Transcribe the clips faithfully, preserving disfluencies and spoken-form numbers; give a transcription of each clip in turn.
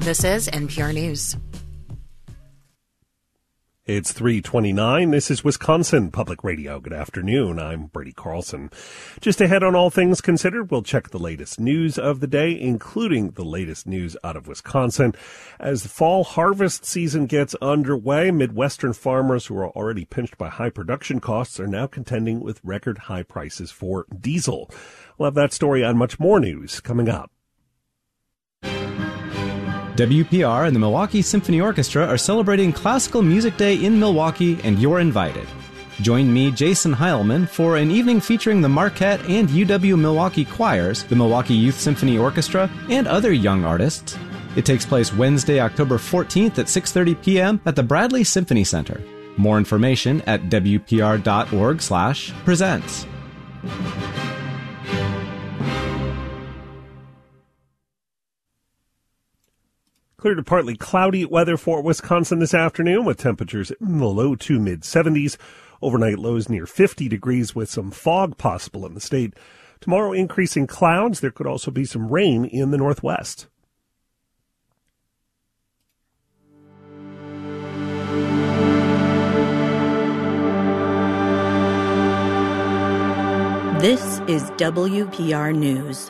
This is N P R News. It's three twenty-nine. This is Wisconsin Public Radio. Good afternoon. I'm Brady Carlson. Just ahead on All Things Considered, we'll check the latest news of the day, including the latest news out of Wisconsin. As the fall harvest season gets underway, Midwestern farmers who are already pinched by high production costs are now contending with record high prices for diesel. We'll have that story and much more news coming up. W P R and the Milwaukee Symphony Orchestra are celebrating Classical Music Day in Milwaukee, and you're invited. Join me, Jason Heilman, for an evening featuring the Marquette and U W Milwaukee choirs, the Milwaukee Youth Symphony Orchestra, and other young artists. It takes place Wednesday, October fourteenth at six thirty p.m. at the Bradley Symphony Center. More information at w p r dot org slash presents. Clear to partly cloudy weather for Wisconsin this afternoon with temperatures in the low to mid seventies. Overnight lows near fifty degrees with some fog possible in the state. Tomorrow, increasing clouds. There could also be some rain in the northwest. This is W P R News.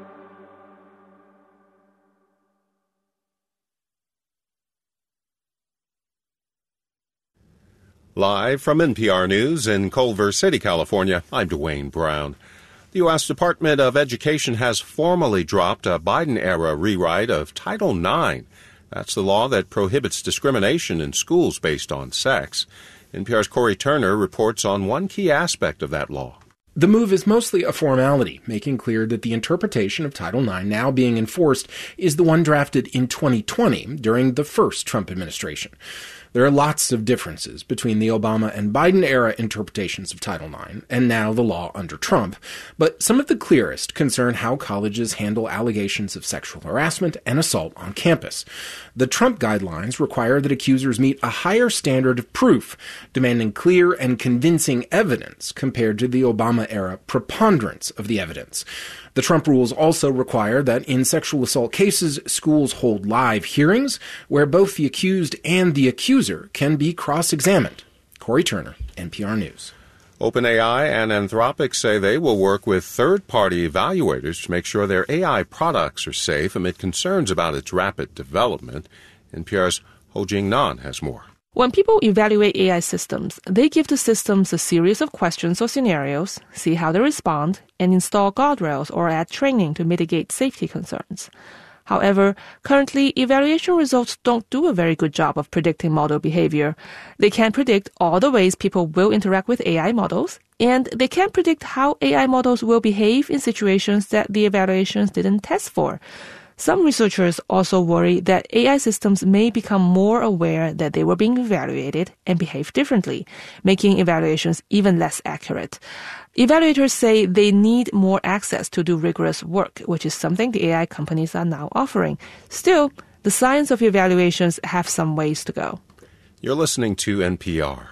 Live from N P R News in Culver City, California, I'm Dwayne Brown. The U S Department of Education has formally dropped a Biden-era rewrite of Title nine. That's the law that prohibits discrimination in schools based on sex. N P R's Corey Turner reports on one key aspect of that law. The move is mostly a formality, making clear that the interpretation of Title nine now being enforced is the one drafted in twenty twenty during the first Trump administration. There are lots of differences between the Obama and Biden-era interpretations of Title nine and now the law under Trump, but some of the clearest concern how colleges handle allegations of sexual harassment and assault on campus. The Trump guidelines require that accusers meet a higher standard of proof, demanding clear and convincing evidence compared to the Obama-era preponderance of the evidence. The Trump rules also require that in sexual assault cases, schools hold live hearings where both the accused and the accuser can be cross-examined. Corey Turner, N P R News. OpenAI and Anthropic say they will work with third-party evaluators to make sure their A I products are safe amid concerns about its rapid development. N P R's Ho-Jing Nan has more. When people evaluate A I systems, they give the systems a series of questions or scenarios, see how they respond, and install guardrails or add training to mitigate safety concerns. However, currently, evaluation results don't do a very good job of predicting model behavior. They can't predict all the ways people will interact with A I models, and they can't predict how A I models will behave in situations that the evaluations didn't test for. Some researchers also worry that A I systems may become more aware that they were being evaluated and behave differently, making evaluations even less accurate. Evaluators say they need more access to do rigorous work, which is something the A I companies are now offering. Still, the science of evaluations have some ways to go. You're listening to N P R.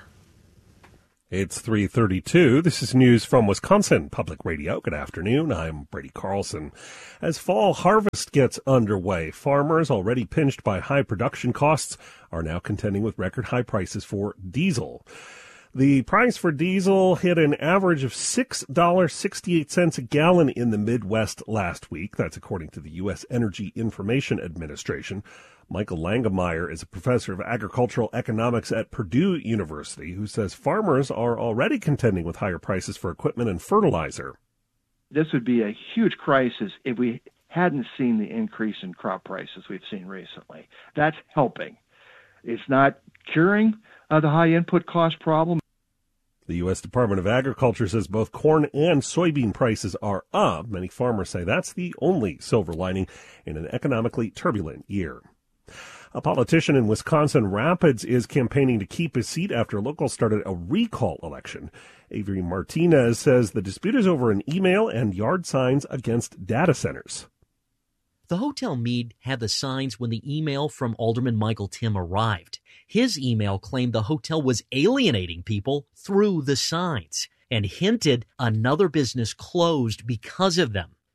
It's three thirty-two. This is news from Wisconsin Public Radio. Good afternoon. I'm Brady Carlson. As fall harvest gets underway, farmers already pinched by high production costs are now contending with record high prices for diesel. The price for diesel hit an average of six dollars and sixty-eight cents a gallon in the Midwest last week. That's according to the U S Energy Information Administration. Michael Langemeyer is a professor of agricultural economics at Purdue University who says farmers are already contending with higher prices for equipment and fertilizer. This would be a huge crisis if we hadn't seen the increase in crop prices we've seen recently. That's helping. It's not curing uh, the high input cost problem. The U S Department of Agriculture says both corn and soybean prices are up. Many farmers say that's the only silver lining in an economically turbulent year. A politician in Wisconsin Rapids is campaigning to keep his seat after locals started a recall election. Avery Martinez says the dispute is over an email and yard signs against data centers. The Hotel Mead had the signs when the email from Alderman Michael Timm arrived. His email claimed the hotel was alienating people through the signs and hinted another business closed because of them.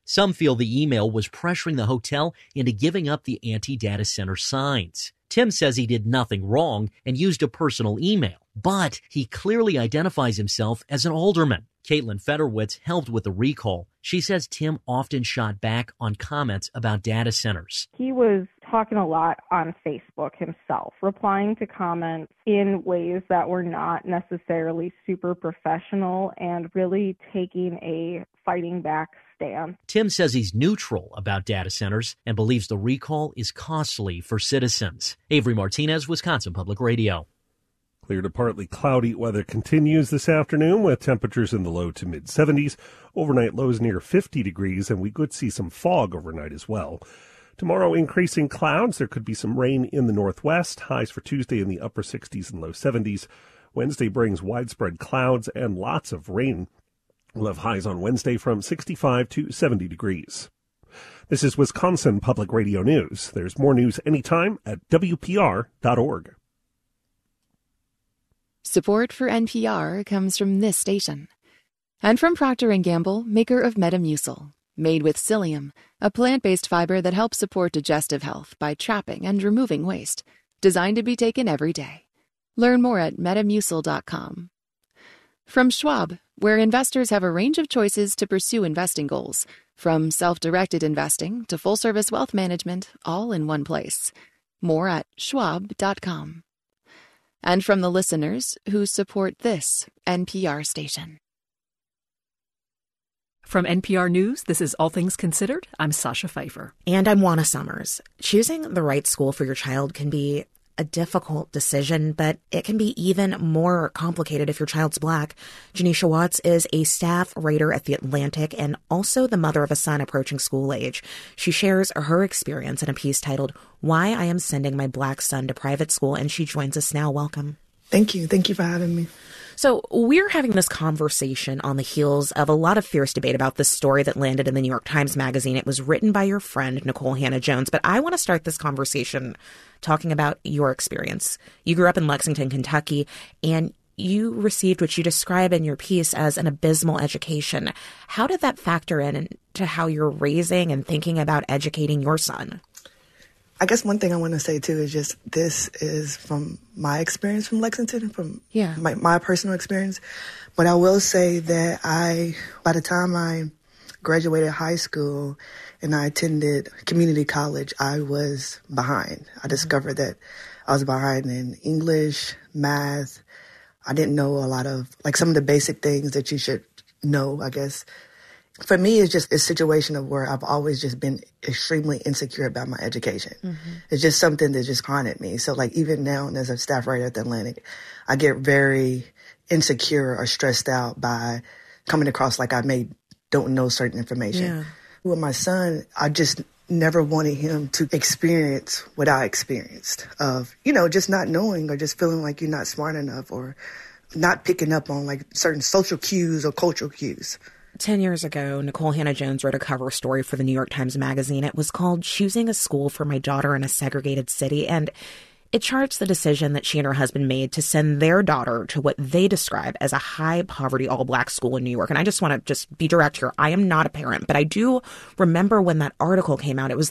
Some feel the email was pressuring the hotel into giving up the anti-data center signs. Tim says he did nothing wrong and used a personal email, but he clearly identifies himself as an alderman. Caitlin Federwitz helped with the recall. She says Tim often shot back on comments about data centers. He was talking a lot on Facebook himself, replying to comments in ways that were not necessarily super professional and really taking a fighting back stance. Tim says he's neutral about data centers and believes the recall is costly for citizens. Avery Martinez, Wisconsin Public Radio. Clear to partly cloudy weather continues this afternoon with temperatures in the low to mid seventies. Overnight lows near fifty degrees, and we could see some fog overnight as well. Tomorrow, increasing clouds. There could be some rain in the northwest. Highs for Tuesday in the upper sixties and low seventies. Wednesday brings widespread clouds and lots of rain. We'll have highs on Wednesday from sixty-five to seventy degrees. This is Wisconsin Public Radio News. There's more news anytime at W P R dot org. Support for N P R comes from this station. And from Procter and Gamble, maker of Metamucil. Made with psyllium, a plant-based fiber that helps support digestive health by trapping and removing waste. Designed to be taken every day. Learn more at metamucil dot com. From Schwab, where investors have a range of choices to pursue investing goals. From self-directed investing to full-service wealth management, all in one place. More at schwab dot com. And from the listeners who support this N P R station. From N P R News, this is All Things Considered. I'm Sasha Pfeiffer. And I'm Juana Summers. Choosing the right school for your child can be a difficult decision, but it can be even more complicated if your child's Black. Janisha Watts is a staff writer at The Atlantic and also the mother of a son approaching school age. She shares her experience in a piece titled, Why I Am Sending My Black Son to Private School, and she joins us now. Welcome. Thank you. Thank you for having me. So we're having this conversation on the heels of a lot of fierce debate about this story that landed in the New York Times Magazine. It was written by your friend, Nikole Hannah-Jones. But I want to start this conversation talking about your experience. You grew up in Lexington, Kentucky, and you received what you describe in your piece as an abysmal education. How did that factor in into how you're raising and thinking about educating your son? I guess one thing I want to say, too, is just this is from my experience from Lexington, from yeah. my, my personal experience. But I will say that I, by the time I graduated high school and I attended community college, I was behind. I discovered that I was behind in English, math. I didn't know a lot of, like, some of the basic things that you should know, I guess. For me, it's just a situation of where I've always just been extremely insecure about my education. Mm-hmm. It's just something that just haunted me. So, like, even now as a staff writer at The Atlantic, I get very insecure or stressed out by coming across like I may don't know certain information. Yeah. With my son, I just never wanted him to experience what I experienced of, you know, just not knowing or just feeling like you're not smart enough or not picking up on, like, certain social cues or cultural cues. Ten years ago, Nikole Hannah-Jones wrote a cover story for the New York Times Magazine. It was called Choosing a School for My Daughter in a Segregated City, and it charts the decision that she and her husband made to send their daughter to what they describe as a high-poverty, all-black school in New York. And I just want to just be direct here. I am not a parent, but I do remember when that article came out. It was